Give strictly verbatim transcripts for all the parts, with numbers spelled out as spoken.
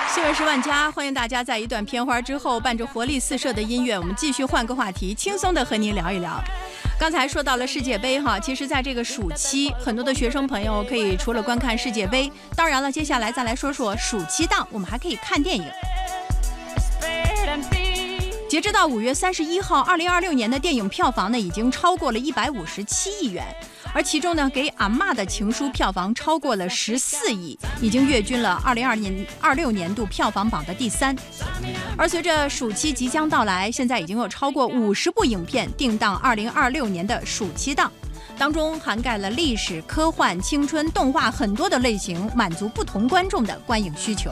新闻十万加，欢迎大家在一段片花之后，伴着活力四射的音乐，我们继续换个话题，轻松的和您聊一聊。刚才说到了世界杯哈，其实在这个暑期，很多的学生朋友可以除了观看世界杯，当然了，接下来再来说说暑期档，我们还可以看电影。截止到五月三十一号，二零二六年的电影票房呢，已经超过了一百五十七亿元。而其中呢，给阿嬷的情书票房超过了十四亿，已经跃军了二零二六年度票房榜的第三。而随着暑期即将到来，现在已经有超过五十部影片定档二零二六年的暑期档，当中涵盖了历史、科幻、青春、动画很多的类型，满足不同观众的观影需求。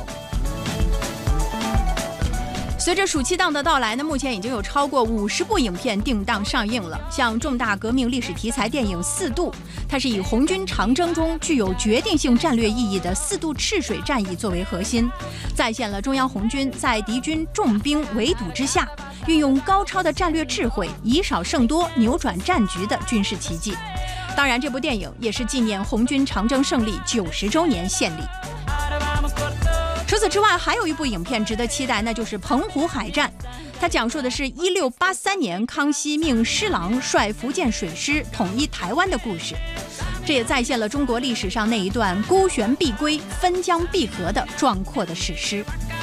随着暑期档的到来呢，目前已经有超过五十部影片定档上映了。像重大革命历史题材电影《四渡》，它是以红军长征中具有决定性战略意义的四渡赤水战役作为核心，再现了中央红军在敌军重兵围堵之下，运用高超的战略智慧，以少胜多，扭转战局的军事奇迹。当然，这部电影也是纪念红军长征胜利九十周年献礼。除此之外，还有一部影片值得期待，那就是《澎湖海战》。它讲述的是一六八三年康熙命施琅率福建水师统一台湾的故事，这也再现了中国历史上那一段孤悬碧龟、分江闭河的壮阔的史诗。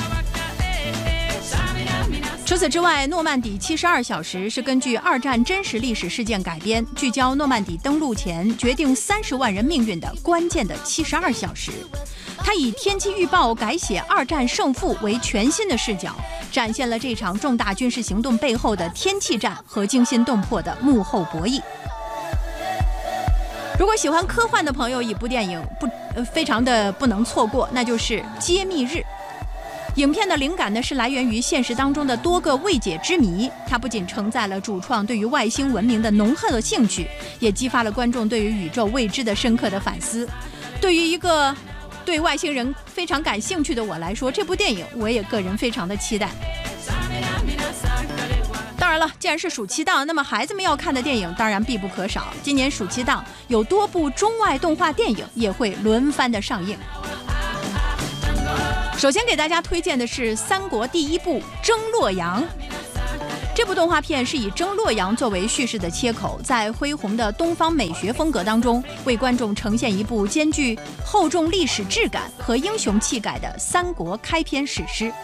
除此之外，《诺曼底七十二小时》是根据二战真实历史事件改编，聚焦诺曼底登陆前决定三十万人命运的关键的七十二小时。它以天气预报改写二战胜负为全新的视角，展现了这场重大军事行动背后的天气战和惊心动魄的幕后博弈。如果喜欢科幻的朋友，一部电影不、呃、非常的不能错过，那就是《揭秘日》。影片的灵感呢是来源于现实当中的多个未解之谜，它不仅承载了主创对于外星文明的浓厚的兴趣，也激发了观众对于宇宙未知的深刻的反思。对于一个对外星人非常感兴趣的我来说，这部电影我也个人非常的期待。当然了，既然是暑期档，那么孩子们要看的电影当然必不可少。今年暑期档有多部中外动画电影也会轮番的上映。首先给大家推荐的是三国第一部《征洛阳》。这部动画片是以征洛阳作为叙事的切口，在恢宏的东方美学风格当中，为观众呈现一部兼具厚重历史质感和英雄气概的三国开篇史诗。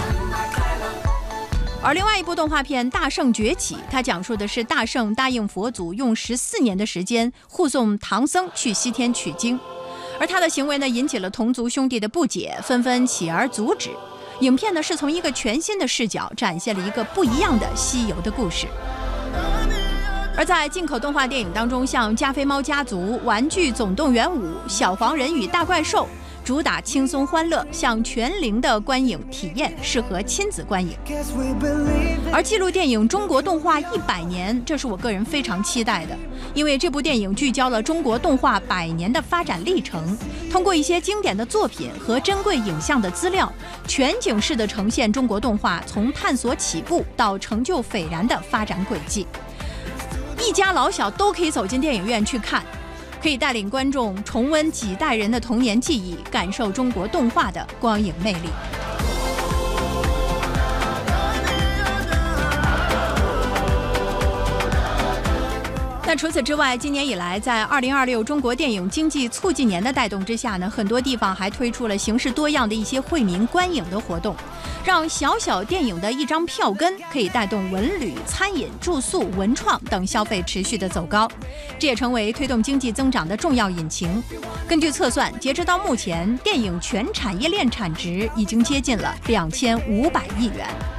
而另外一部动画片《大圣崛起》，它讲述的是大圣答应佛祖用十四年的时间护送唐僧去西天取经，而他的行为呢引起了同族兄弟的不解，纷纷起而阻止。影片呢是从一个全新的视角展现了一个不一样的西游的故事。而在进口动画电影当中，像加菲猫家族、玩具总动员五、小黄人与大怪兽，主打轻松欢乐，像全龄的观影体验，适合亲子观影。而纪录电影《中国动画一百年》，这是我个人非常期待的，因为这部电影聚焦了中国动画百年的发展历程，通过一些经典的作品和珍贵影像的资料，全景式的呈现中国动画从探索起步到成就斐然的发展轨迹。一家老小都可以走进电影院去看，可以带领观众重温几代人的童年记忆，感受中国动画的光影魅力。那除此之外，今年以来，在二零二六中国电影经济促进年的带动之下呢，很多地方还推出了形式多样的一些惠民观影的活动，让小小电影的一张票根可以带动文旅、餐饮、住宿、文创等消费持续的走高，这也成为推动经济增长的重要引擎。根据测算，截止到目前，电影全产业链产值已经接近了两千五百亿元。